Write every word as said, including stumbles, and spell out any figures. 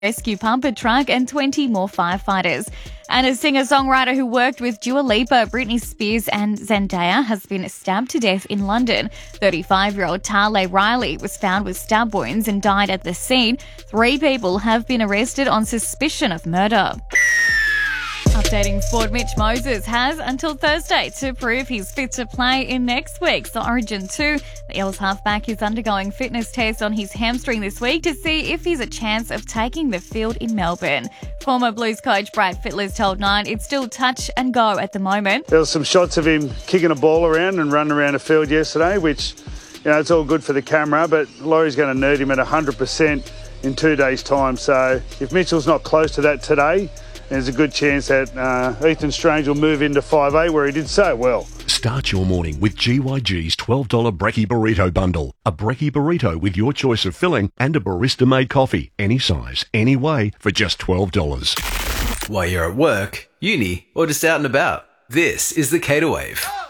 rescue pumper truck and twenty more firefighters. And a singer-songwriter who worked with Dua Lipa, Britney Spears and Zendaya has been stabbed to death in London. thirty-five-year-old Tale Riley was found with stab wounds and died at the scene. Three people have been arrested on suspicion of murder. Updating sport, Mitch Moses has until Thursday to prove he's fit to play in next week's Origin two. The Eels halfback is undergoing fitness tests on his hamstring this week to see if he's a chance of taking the field in Melbourne. Former Blues coach Brad Fittler's told Nine it's still touch and go at the moment. There were some shots of him kicking a ball around and running around the field yesterday, which, you know, it's all good for the camera, but Laurie's going to nerd him at one hundred percent in two days' time. So if Mitchell's not close to that today, there's a good chance that uh, Ethan Strange will move into five eight where he did so well. Start your morning with G Y G's twelve dollars Brekkie Burrito Bundle. A Brekkie Burrito with your choice of filling and a barista-made coffee, any size, any way, for just twelve dollars. While you're at work, uni, or just out and about, this is the Cater Wave.